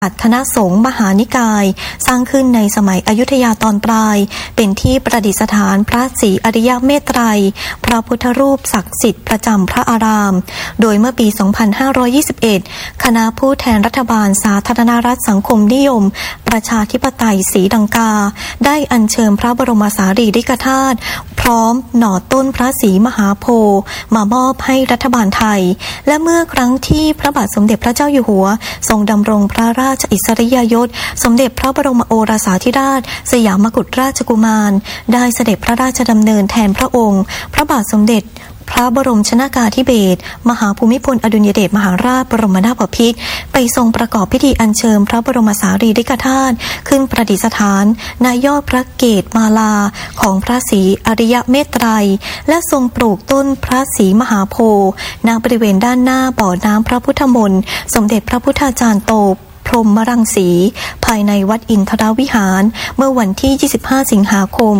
คณะสงฆ์มหานิกายสร้างขึ้นในสมัยอยุธยาตอนปลายเป็นที่ประดิษฐานพระศรีอริยเมตไตรพระพุทธรูปศักดิ์สิทธิ์ประจำพระอารามโดยเมื่อปี 2521 คณะผู้แทนรัฐบาลสาธารณรัฐสังคมนิยมประชาธิปไตยศรีลังกาได้อัญเชิญพระบรมสารีริกธาตุพร้อมหน่อต้นพระศรีมหาโพธิ์มามอบให้รัฐบาลไทยและเมื่อครั้งที่พระบาทสมเด็จพระเจ้าอยู่หัวทรงดำรงพระราชอิสริยยศสมเด็จพระบรมโอรสาธิราชสยามกุฎราชกุมารได้เสด็จพระราชดำเนินแทนพระองค์พระบาทสมเด็จพระบรมชนากาธิเบศรมหาภูมิพลอดุลยเดชมหาราชบรมนาถบพิตรไปทรงประกอบพิธีอัญเชิญพระบรมสารีริกธาตุขึ้นประดิษฐานณยอดพระเกศมาลาของพระศรีอริยเมตไตรและทรงปลูกต้นพระศรีมหาโพธิ์ณบริเวณด้านหน้าบ่อน้ำพระพุทธมนต์สมเด็จพระพุทธาจารย์โตพรหมรังสีภายในวัดอินทรวิหารเมื่อวันที่ 25 สิงหาคม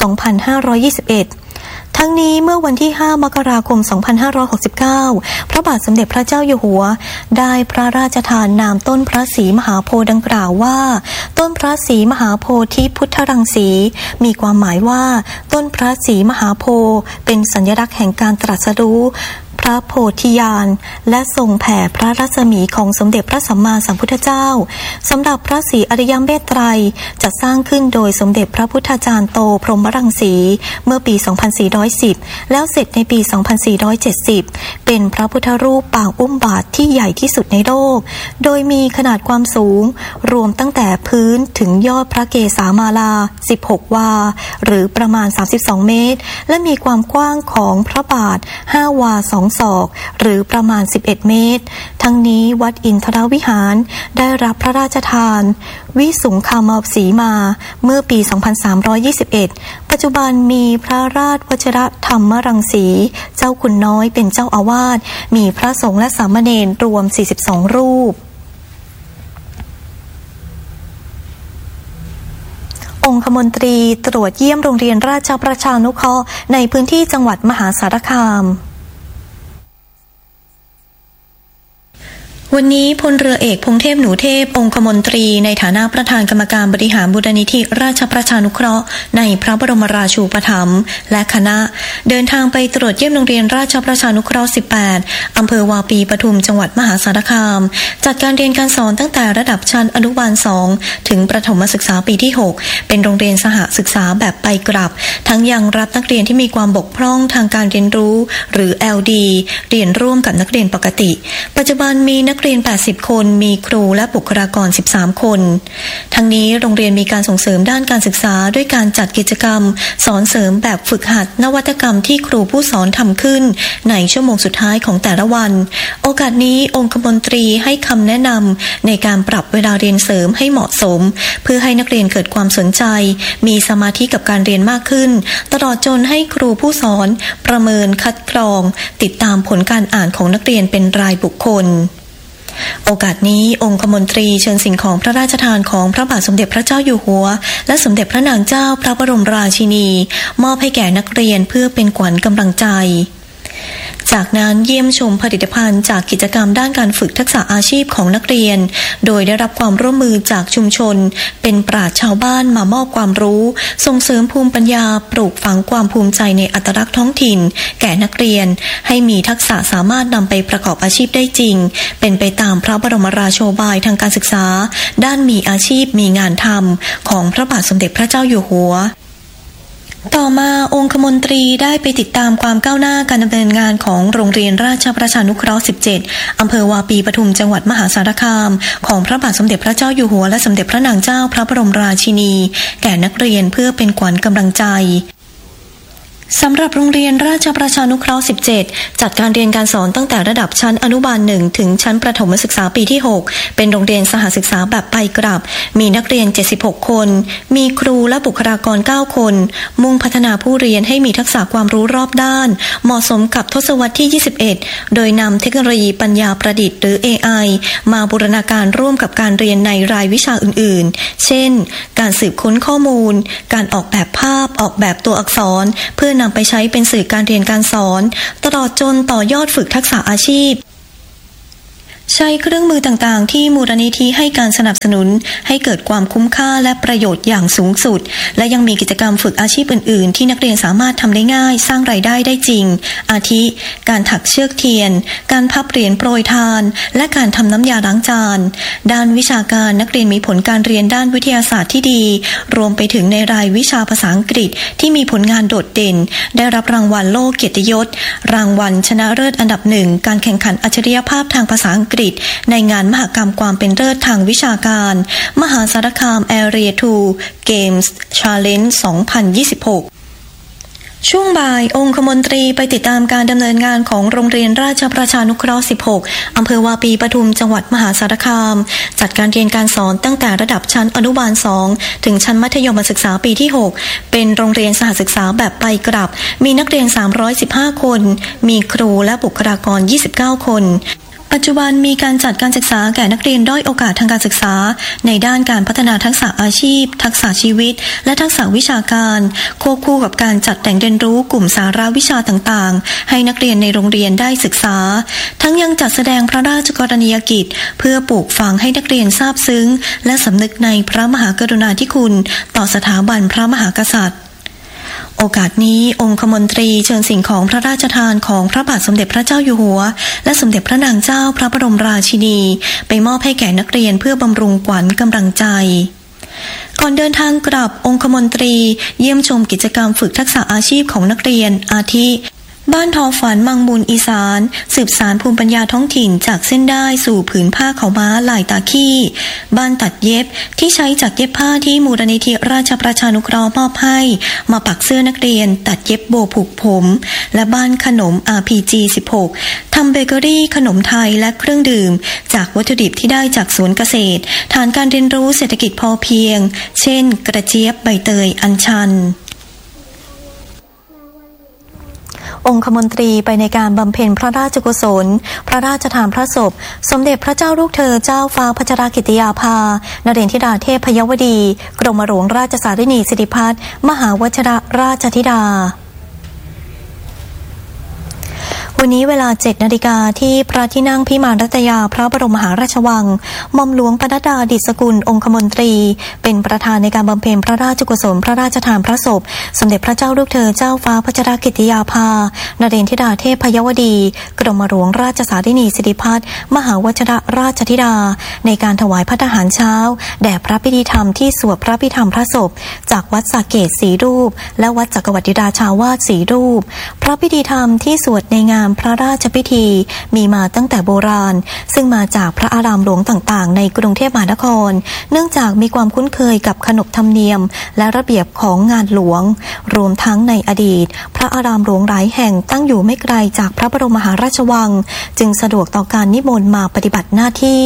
2521 ทั้งนี้เมื่อวันที่ 5 มกราคม 2569 พระบาทสมเด็จพระเจ้าอยู่หัวได้พระราชทานนามต้นพระศรีมหาโพธิ์ดังกล่าวว่าต้นพระศรีมหาโพธิพุทธรังสีมีความหมายว่าต้นพระศรีมหาโพธิ์เป็นสัญลักษณ์แห่งการตรัสรู้พระโพธิญาณและทรงแผ่พระรัศมีของสมเด็จพระสัมมาสัมพุทธเจ้าสำหรับพระศรีอริยเมตไตรจัดสร้างขึ้นโดยสมเด็จพระพุทธาจารย์โตพรหมรังสีเมื่อปี 2410 แล้วเสร็จในปี 2470 เป็นพระพุทธรูปปางอุ้มบาตรที่ใหญ่ที่สุดในโลกโดยมีขนาดความสูงรวมตั้งแต่พื้นถึงยอดพระเกศามาลา 16 วาหรือประมาณ 32 เมตรและมีความกว้างของพระบาท 5 วา 2 ศอกหรือประมาณ 11 เมตรทั้งนี้วัดอินทรวิหารได้รับพระราชทานวิสุงคามสีมาเมื่อปี 2321 ปัจจุบันมีพระราชวชิรธรรมรังสีเจ้าคุณน้อยเป็นเจ้าอาวาสมีพระสงฆ์และสามเณรรวม 42 รูปองคมนตรีตรวจเยี่ยมโรงเรียนราชประชานุเคราะห์ในพื้นที่จังหวัดมหาสารคามวันนี้พลเรือเอกพงษ์เทพหนูเทพองคมนตรีในฐานะประธานกรรมการบริหารมูลนิธิราชประชานุเคราะห์ในพระบรมราชูปถัมภ์และคณะเดินทางไปตรวจเยี่ยมโรงเรียนราชประชานุเคราะห์ 18 อำเภอวาปีปทุมจังหวัดมหาสารคามจัดการเรียนการสอนตั้งแต่ระดับชั้นอนุบาล 2 ถึงประถมศึกษาปีที่ 6 เป็นโรงเรียนสหศึกษาแบบไปกลับทั้งยังรับนักเรียนที่มีความบกพร่องทางการเรียนรู้หรือ LD เรียนร่วมกับนักเรียนปกติปัจจุบันมีนักเรียน 80 คนมีครูและบุคลากร 13 คนทั้งนี้โรงเรียนมีการส่งเสริมด้านการศึกษาด้วยการจัดกิจกรรมสอนเสริมแบบฝึกหัดนวัตกรรมที่ครูผู้สอนทำขึ้นในชั่วโมงสุดท้ายของแต่ละวันโอกาสนี้องคมนตรีให้คำแนะนำในการปรับเวลาเรียนเสริมให้เหมาะสมเพื่อให้นักเรียนเกิดความสนใจมีสมาธิกับการเรียนมากขึ้นตลอดจนให้ครูผู้สอนประเมินคัดกรองติดตามผลการอ่านของนักเรียนเป็นรายบุคคลโอกาสนี้องคมนตรีเชิญสิ่งของพระราชทานของพระบาทสมเด็จพระเจ้าอยู่หัวและสมเด็จพระนางเจ้าพระบรมราชินีมอบให้แก่นักเรียนเพื่อเป็นขวัญกำลังใจจากนั้นเยี่ยมชมผลิตภัณฑ์จากกิจกรรมด้านการฝึกทักษะอาชีพของนักเรียนโดยได้รับความร่วมมือจากชุมชนเป็นปราชญ์ชาวบ้านมามอบความรู้ส่งเสริมภูมิปัญญาปลูกฝังความภูมิใจในอัตลักษณ์ท้องถิ่นแก่นักเรียนให้มีทักษะสามารถนำไปประกอบอาชีพได้จริงเป็นไปตามพระบรมราโชบายทางการศึกษาด้านมีอาชีพมีงานทำของพระบาทสมเด็จพระเจ้าอยู่หัวต่อมาองคมนตรีได้ไปติดตามความก้าวหน้าการดำเนินงานของโรงเรียนราชประชานุเคราะห์ 17 อำเภอวาปีปทุมจังหวัดมหาสารคามของพระบาทสมเด็จพระเจ้าอยู่หัวและสมเด็จพระนางเจ้าพระบรมราชินีแก่นักเรียนเพื่อเป็นขวัญกำลังใจสำหรับโรงเรียนราชประชานุเคราะห์ 17 จัดการเรียนการสอนตั้งแต่ระดับชั้นอนุบาล 1 ถึงชั้นประถมศึกษาปีที่ 6 เป็นโรงเรียนสหศึกษาแบบไปกลับมีนักเรียน 76 คนมีครูและบุคลากร 9 คนมุ่งพัฒนาผู้เรียนให้มีทักษะความรู้รอบด้านเหมาะสมกับทศวรรษที่ 21 โดยนำเทคโนโลยีปัญญาประดิษฐ์หรือ AI มาบูรณาการร่วมกับการเรียนในรายวิชาอื่นๆเช่นการสืบค้นข้อมูลการออกแบบภาพออกแบบตัวอักษรเพื่อนำไปใช้เป็นสื่อการเรียนการสอนตลอดจนต่อยอดฝึกทักษะอาชีพใช้เครื่องมือต่างๆที่มูลนิธิให้การสนับสนุนให้เกิดความคุ้มค่าและประโยชน์อย่างสูงสุดและยังมีกิจกรรมฝึกอาชีพอื่นๆที่นักเรียนสามารถทำได้ง่ายสร้างรายได้ได้จริงอาทิการถักเชือกเทียนการพับเหรียญโปรยทานและการทำน้ำยาล้างจานด้านวิชาการนักเรียนมีผลการเรียนด้านวิทยาศาสตร์ที่ดีรวมไปถึงในรายวิชาภาษาอังกฤษที่มีผลงานโดดเด่นได้รับรางวัลโลกเกียรติยศรางวัลชนะเลิศอันดับ1การแข่งขันอัจฉริยภาพทางภาษาอังกฤษในงานมหกรรมความเป็นเลิศทางวิชาการมหาสารคาม Area 2 Games Challenge 2026 ช่วงบ่ายองคมนตรีไปติดตามการดำเนินงานของโรงเรียนราชประชานุเคราะห์ 16 อำเภอวาปีปทุมจังหวัดมหาสารคามจัดการเรียนการสอนตั้งแต่ระดับชั้นอนุบาล 2 ถึงชั้นมัธยมศึกษาปีที่ 6 เป็นโรงเรียนสหศึกษาแบบไปกลับมีนักเรียน 315 คนมีครูและบุคลากร 29 คนปัจจุบันมีการจัดการศึกษาแก่นักเรียนด้อยโอกาสทางการศึกษาในด้านการพัฒนาทักษะอาชีพทักษะชีวิตและทักษะวิชาการควบคู่กับการจัดแต่งเรียนรู้กลุ่มสาระวิชาต่างๆให้นักเรียนในโรงเรียนได้ศึกษาทั้งยังจัดแสดงพระราชกรณียกิจเพื่อปลูกฝังให้นักเรียนทราบซึ้งและสำนึกในพระมหากรุณาธิคุณต่อสถาบันพระมหากษัตริย์โอกาสนี้องคมนตรีเชิญสิ่งของพระราชทานของพระบาทสมเด็จพระเจ้าอยู่หัวและสมเด็จพระนางเจ้าพระบรมราชินีไปมอบให้แก่นักเรียนเพื่อบำรุงขวัญกำลังใจก่อนเดินทางกลับองคมนตรีเยี่ยมชมกิจกรรมฝึกทักษะอาชีพของนักเรียนอาทิบ้านทอฝันมังบุญอีสานสืบสานภูมิปัญญาท้องถิ่นจากเส้นได้สู่ผืนผ้าขาวม้าลายตาขี้บ้านตัดเย็บที่ใช้จากเย็บผ้าที่มูลนิธิราชประชานุเคราะห์มอบให้มาปักเสื้อนักเรียนตัดเย็บโบผูกผมและบ้านขนม RPG 16ทำเบเกอรี่ขนมไทยและเครื่องดื่มจากวัตถุดิบที่ได้จากสวนเกษตรฐานการเรียนรู้เศรษฐกิจพอเพียงเช่นกระเจี๊ยบใบเตยอัญชันองคมนตรีไปในการบำเพ็ญพระราชกุศลพระราชทานพระศพสมเด็จพระเจ้าลูกเธอเจ้าฟ้าพัชรกิติยาภานเรนธิดาเทพพยวดีกรมหลวงราชสารินีสิริพัฒน์มหาวชิรราชธิดาวันนี้เวลา 7 นาฬิกาที่พระที่นั่งพิมานรัตยาพระบรมมหาราชวังหม่อมหลวงปนัดดาดิษฐกุลองคมนตรีเป็นประธานในการบำเพ็ญพระราชกุศลพระราชทานพระศพสมเด็จพระเจ้าลูกเธอเจ้าฟ้าพัชรกิติยาภานเรนธิดาเทพพยวดีกรมหลวงราชสารินีสิริพัฒน์มหาวชิรราชธิดาในการถวายภัตตาหารเช้าแด่พระพิธีธรรมที่สวดพระพิธรรมพระศพจากวัดสาเกต4 รูปและวัดจักรวรรดิราชาวาส4 รูปพระพิธีธรรมที่สวดในงานพระราชพิธีมีมาตั้งแต่โบราณซึ่งมาจากพระอารามหลวงต่างๆในกรุงเทพมหานครเนื่องจากมีความคุ้นเคยกับขนบธรรมเนียมและระเบียบของงานหลวงรวมทั้งในอดีตพระอารามหลวงหลายแห่งตั้งอยู่ไม่ไกลจากพระบรมมหาราชวังจึงสะดวกต่อการนิมนต์มาปฏิบัติหน้าที่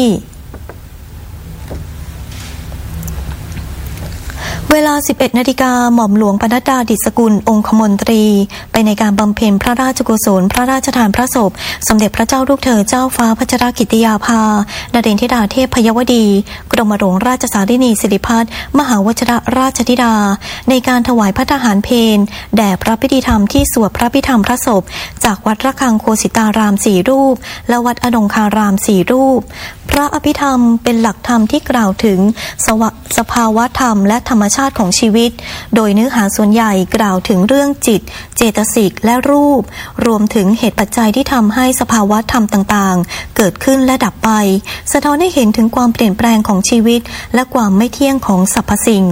เวลา 11 นาฬิกาหม่อมหลวงปนัดดาดิษฐกุลองคมนตรีไปในการบำเพ็ญพระราชกุศลพระราชทานพระศพสมเด็จพระเจ้าลูกเธอเจ้าฟ้าพัชรกิติยาภานเรนธิดาเทพพยวดีกรมหลวงราชสารินีสิริพัฒน์มหาวชิรราชธิดาในการถวายภัตตาหารเพลแด่พระพิธีธรรมที่สวดพระพิธรรมพระศพจากวัดระฆังโคสิตาราม4 รูปและวัดอนงคาราม4 รูปพระอภิธรรมเป็นหลักธรรมที่กล่าวถึงสภาวะธรรมและธรรมชาติของชีวิตโดยเนื้อหาส่วนใหญ่กล่าวถึงเรื่องจิตเจตสิกและรูปรวมถึงเหตุปัจจัยที่ทำให้สภาวะธรรมต่างๆเกิดขึ้นและดับไปสะท้อนให้เห็นถึงความเปลี่ยนแปลงของชีวิตและความไม่เที่ยงของสรรพสิ่ง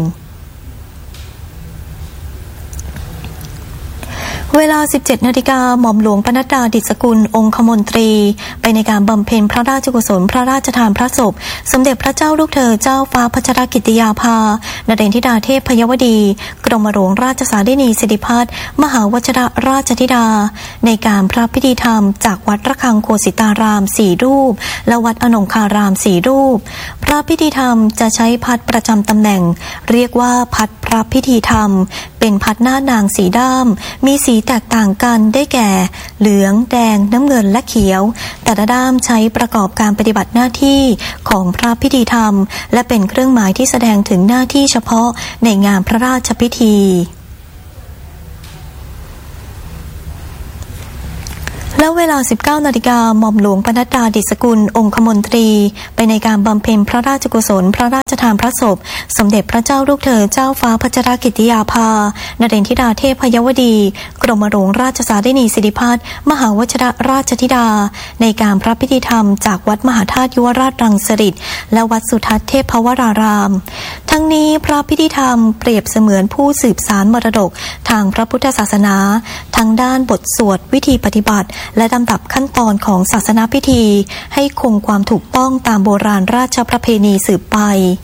เวลา 17 นาฬิกาหม่อมหลวงปนัดดาดิษฐกุลองคมนตรีไปในการบำเพ็ญพระราชกุศลพระราชทานพระศพสมเด็จพระเจ้าลูกเธอเจ้าฟ้าพัชรกิติยาภานเรนธิดาเทพพยวดีกรมหลวงราชสารินีสิริพัฒน์มหาวชิรราชธิดาในการพระพิธีธรรมจากวัดระฆังโคสิตาราม4 รูปและวัดอนงคาราม4 รูปพระพิธีธรรมจะใช้พัดประจำตำแหน่งเรียกว่าพัดพระพิธีธรรมเป็นพัดหน้านางสีด้ามมีสีแตกต่างกันได้แก่เหลืองแดงน้ำเงินและเขียวแต่ละด้ามใช้ประกอบการปฏิบัติหน้าที่ของพระพิธีธรรมและเป็นเครื่องหมายที่แสดงถึงหน้าที่เฉพาะในงานพระราชพิธีแล้วเวลา 19 นาฬิกาหม่อมหลวงปนัดดา ดิษกุลองคมนตรีไปในการบำเพ็ญพระราชกุศลพระราชทานพระศพสมเด็จพระเจ้าลูกเธอเจ้าฟ้าพัชรกิติยาภานเรนธิดาเทพยวดีกรมหลวงราชสารินีสิริพัฒน์มหาวชิรราชธิดาในการพระพิธีธรรมจากวัดมหาธาตุยุวราชรังสฤษฎ์และวัดสุทัศน์เทพวรารามทั้งนี้พระพิธีธรรมเปรียบเสมือนผู้สืบสานมรดกทางพระพุทธศาสนาทั้งด้านบทสวดวิธีปฏิบัติและลำดับขั้นตอนของศาสนาพิธีให้คงความถูกต้องตามโบราณราชประเพณีสืบไป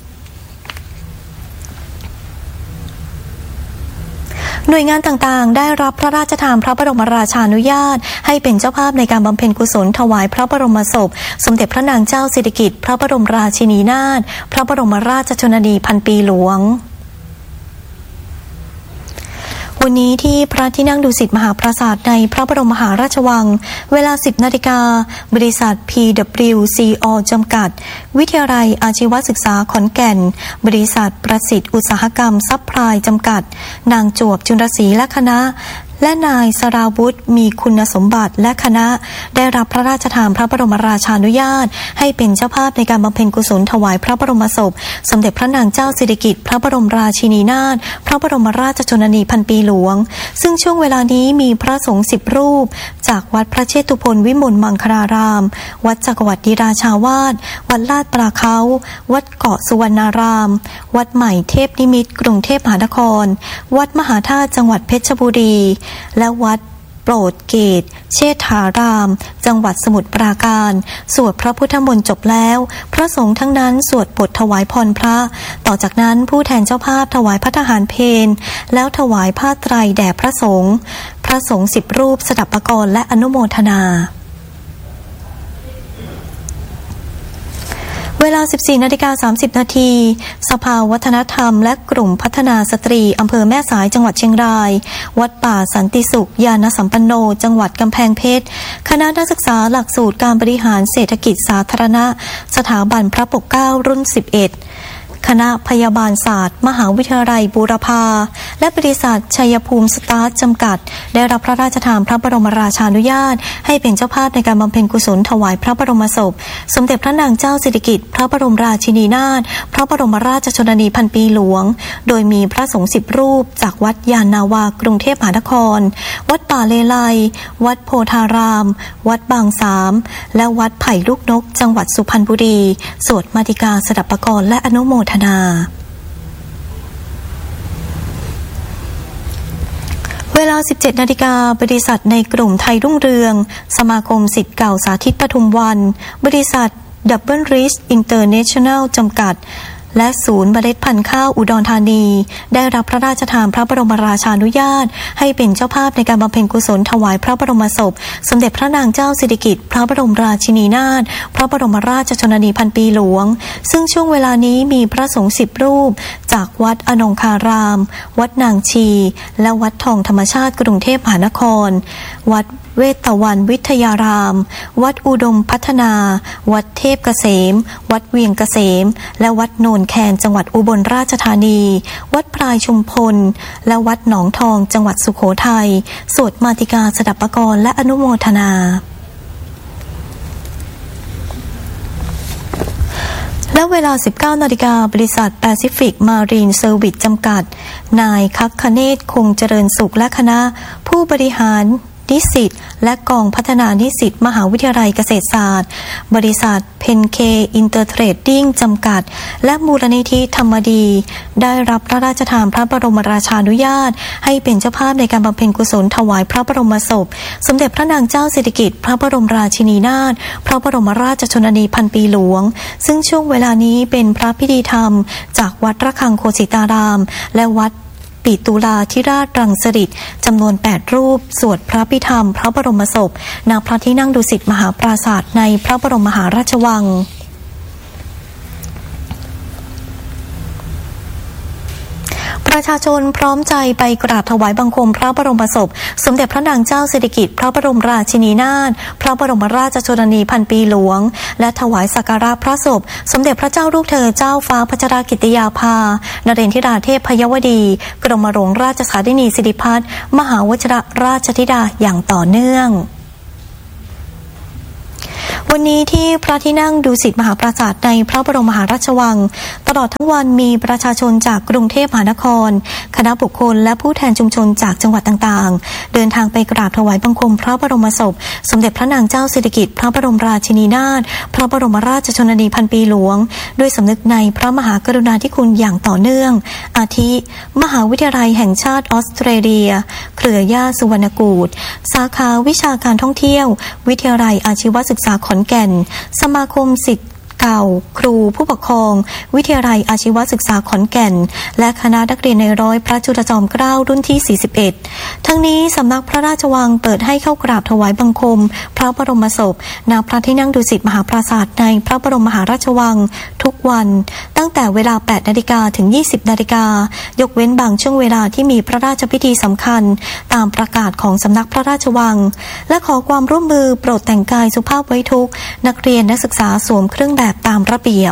หน่วยงานต่างๆได้รับพระราชทานพระบรมราชานุญาตให้เป็นเจ้าภาพในการบำเพ็ญกุศลถวายพระบรมศพสมเด็จพระนางเจ้าสิริกิติ์พระบรมราชินีนาถพระบรมราชชนนีพันปีหลวงวันนี้ที่พระที่นั่งดุสิตมหาปราสาทในพระบรมมหาราชวังเวลา 10 นาฬิกาบริษัท PWCO จำกัดวิทยาลัยอาชีวศึกษาขอนแก่นบริษัทประสิทธิ์อุตสาหกรรมซัพพลายจำกัดนางจวบจุลศรีและคณะและนายสราวุธมีคุณสมบัติและคณะได้รับพระราชทานพระบรมราชานุญาตให้เป็นเจ้าภาพในการบำเพ็ญกุศลถวายพระบรมศพสมเด็จพระนางเจ้าสิริกิติ์พระบรมราชินีนาถพระบรมราชชนนีพันปีหลวงซึ่งช่วงเวลานี้มีพระสงฆ์10 รูปจากวัดพระเชตุพนวิมลมังคลารามวัดจักรวรรดิราชาวาสวัดลาดปลาเขาวัดเกาะสุวรรณารามวัดใหม่เทพนิมิตรกรุงเทพมหานครวัดมหาธาตุจังหวัดเพชรบุรีและวัดโปรดเกตเชษฐารามจังหวัดสมุทรปราการสวดพระพุทธมนต์จบแล้วพระสงฆ์ทั้งนั้นสวดบทถวายพรพระต่อจากนั้นผู้แทนเจ้าภาพถวายภัตตาหารเพลแล้วถวายผ้าไตรแด่พระสงฆ์10 รูปสดับปกรณ์และอนุโมทนาเวลา 14:30 น.สภาวัฒนธรรมและกลุ่มพัฒนาสตรีอำเภอแม่สายจังหวัดเชียงรายวัดป่าสันติสุขญาณสัมปันโนจังหวัดกำแพงเพชรคณะนักศึกษาหลักสูตรการบริหารเศรษฐกิจสาธารณะสถาบันพระปกเกล้ารุ่น 11คณะพยาบาลศาสตร์มหาวิทยาลัยบูรพาและบริษัทชัยภูมิสตาร์ทจำกัดได้รับพระราชทานพระบรมราชานุญาตให้เป็นเจ้าภาพในการบำเพ็ญกุศลถวายพระบรมศพสมเด็จพระนางเจ้าสิริกิติ์พระบรมราชินีนาถพระบรมราชชนนีพันปีหลวงโดยมีพระสงฆ์10 รูปจากวัดยานนาวากรุงเทพมหานครวัดป่าเลไลวัดโพธารามวัดบางสามและวัดไผ่ลูกนกจังหวัดสุพรรณบุรีสวดมาติกาสดับปกรณ์และอนุโมทนาเวลา 17 นาฬิกาบริษัทในกลุ่มไทยรุ่งเรืองสมาคมศิษย์เก่าสาธิตปทุมวันบริษัทดับเบิลริชอินเตอร์เนชั่นแนลจำกัดและศูนย์เมล็ดพันธุ์ข้าวอุดรธานีได้รับพระราชทานพระบรมราชานุญาตให้เป็นเจ้าภาพในการบำเพ็ญกุศลถวายพระบรมศพสมเด็จพระนางเจ้าสิริกิติ์พระบรมราชินีนาถพระบรมราชชนนีพันปีหลวงซึ่งช่วงเวลานี้มีพระสงฆ์10 รูปจากวัดอนงคารามวัดนางชีและวัดทองธรรมชาติกรุงเทพมหานครวัดเวทตะวันวิทยารามวัดอุดมพัฒนาวัดเทพเกษมวัดเวียงเกษมและวัดโนนแคนจังหวัดอุบลราชธานีวัดพรายชุมพลและวัดหนองทองจังหวัดสุโขทัยสวดมาติกาสดับปกรณ์และอนุโมทนาและเวลา 19 นาฬิกาบริษัทแปซิฟิกมารีนเซอร์วิสจำกัดนายคัคคเนศคงเจริญสุขและคณะผู้บริหารนิสิตและกองพัฒนานิสิตมหาวิทยาลัยเกษตรศาสตร์บริษัทเพนเคอินเตอร์เทรดดิ้งจำกัดและมูลนิธิธรรมดีได้รับพระราชทานพระบรมราชานุญาตให้เป็นเจ้าภาพในการบำเพ็ญกุศลถวายพระบรมศพสมเด็จพระนางเจ้าสิริกิติ์พระบรมราชินีนาถพระบรมราชชนนีพันปีหลวงซึ่งช่วงเวลานี้เป็นพระพิธีธรรมจากวัดระฆังโคสิตารามและวัดปิตุลาธิราชรังสฤษฎ์จำนวน8 รูปสวดพระพิธรรมพระบรมศพณพระที่นั่งดุสิตมหาปราสาทในพระบรมมหาราชวัง ประชาชนพร้อมใจไปกราบถวายบังคมพระบรมศพสมเด็จพระนางเจ้าสิริกิติ์พระบรมราชินีนาถพระบรมราชชนนีพันปีหลวงและถวายสักการะพระศพสมเด็จพระเจ้าลูกเธอเจ้าฟ้าพัชรกิติยาภานเรนธิดาเทพยวดีกรมหลวงราชสารินีสิริพัฒน์มหาวชิรราชธิดาอย่างต่อเนื่องวันนี้ที่พระที่นั่งดุสิตมหาปราสาทในพระบรมมหาราชวังตลอดทั้งวันมีประชาชนจากกรุงเทพมหานครคณะบุคคลและผู้แทนชุมชนจากจังหวัดต่างๆเดินทางไปกราบถวายบังคมพระบรมศพสมเด็จพระนางเจ้าสิริกิติ์พระบรมราชินีนาถพระบรมราชชนนีพันปีหลวงด้วยสำนึกในพระมหากรุณาธิคุณอย่างต่อเนื่องอาทิมหาวิทยาลัยแห่งชาติออสเตรเลียเครือญาติสุวรรณกูฏสาขาวิชาการท่องเที่ยววิทยาลัยอาชีวศึกษาขอนแก่นสมาคมศิษย์เก่าครูผู้ปกครองวิทยาลัยอาชีวศึกษาขอนแก่นและคณะนักเรียนในร้อยพระจุลจอมเกล้ารุ่นที่41ทั้งนี้สำนักพระราชวังเปิดให้เข้ากราบถวายบังคมพระบรมศพณพระที่นั่งดุสิตมหาปราสาทในพระบรมมหาราชวังทุกวันตั้งแต่เวลา 8 นาฬิกาถึง 20 นาฬิกายกเว้นบางช่วงเวลาที่มีพระราชพิธีสำคัญตามประกาศของสำนักพระราชวังและขอความร่วมมือโปรดแต่งกายสุภาพไว้ทุกนักเรียนนักศึกษาสวมเครื่องแบบตามระเบียบ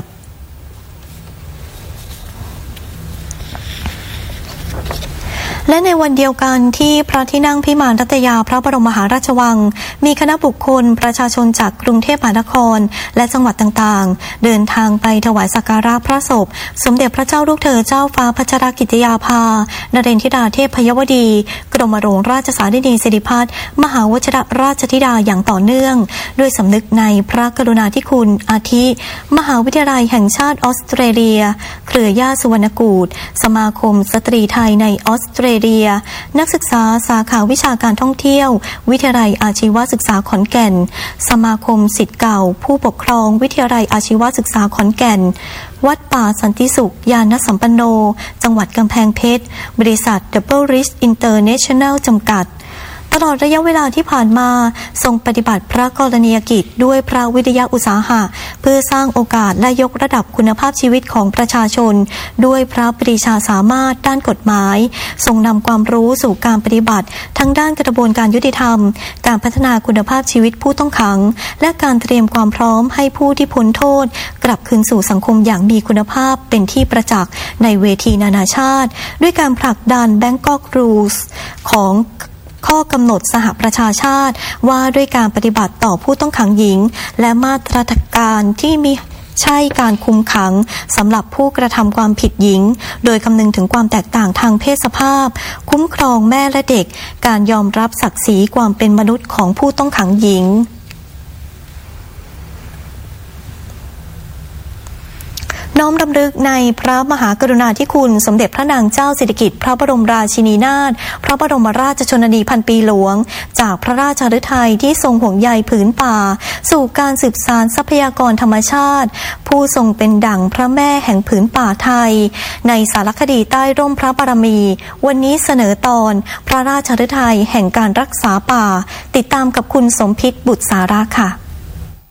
และในวันเดียวกันที่พระที่นั่งพิมานรัตยาพระบรมมหาราชวังมีคณะบุคคลประชาชนจากกรุงเทพมหานครและจังหวัดต่างๆเดินทางไปถวายสักการะพระศพสมเด็จพระเจ้าลูกเธอเจ้าฟ้าพัชรกิติยาภานเรนทิราเทพยวดีกรมหลวงราชสารินีสิริพัฒน์มหาวชิรราชธิดาอย่างต่อเนื่องด้วยสำนึกในพระกรุณาธิคุณอาทิมหาวิทยาลัยแห่งชาติออสเตรเลียเครือญาติสุวรรณกูฏสมาคมสตรีไทยในออสเตรเลียนักศึกษาสาขาวิชาการท่องเที่ยววิทยาลัยอาชีวศึกษาขอนแก่นสมาคมศิษย์เก่าผู้ปกครองวิทยาลัยอาชีวศึกษาขอนแก่นวัดป่าสันติสุขญาณสัมปันโนจังหวัดกำแพงเพชรบริษัท Double Risk International จำกัดตลอดระยะเวลาที่ผ่านมาทรงปฏิบัติพระกรณียกิจด้วยพระวิทยาอุตสาหะเพื่อสร้างโอกาสและยกระดับคุณภาพชีวิตของประชาชนด้วยพระปรีชาสามารถด้านกฎหมายทรงนำความรู้สู่การปฏิบัติทั้งด้านกระบวนการยุติธรรมการพัฒนาคุณภาพชีวิตผู้ต้องขังและการเตรียมความพร้อมให้ผู้ที่พ้นโทษกลับคืนสู่สังคมอย่างมีคุณภาพเป็นที่ประจักษ์ในเวทีนานาชาติด้วยการผลักดัน Bangkok Rules ของข้อกำหนดสหประชาชาติว่าด้วยการปฏิบัติต่อผู้ต้องขังหญิงและมาตรการที่มีใช่การคุมขังสำหรับผู้กระทำความผิดหญิงโดยคำนึงถึงความแตกต่างทางเพศสภาพคุ้มครองแม่และเด็กการยอมรับศักดิ์ศรีความเป็นมนุษย์ของผู้ต้องขังหญิงน้อมรำลึกในพระมหากรุณาธิคุณสมเด็จพระนางเจ้าสิริกิติ์พระบรมราชินีนาถพระบรมราชชนนีพันปีหลวงจากพระราชฤทัยที่ทรงห่วงใยผืนป่าสู่การสืบสานทรัพยากรธรรมชาติผู้ทรงเป็นดั่งพระแม่แห่งผืนป่าไทยในสารคดีใต้ร่มพระบารมีวันนี้เสนอตอนพระราชฤทัยแห่งการรักษาป่าติดตามกับคุณสมพิษบุตรสาระค่ะ